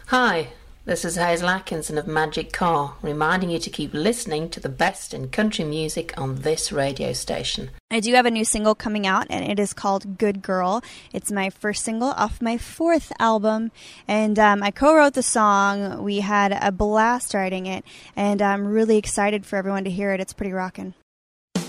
Hi, this is Hazel Atkinson of Magic Car, reminding you to keep listening to the best in country music on this radio station. I do have a new single coming out, and it is called Good Girl. It's my first single off my 4th album, and I co-wrote the song. We had a blast writing it, and I'm really excited for everyone to hear it. It's pretty rockin'.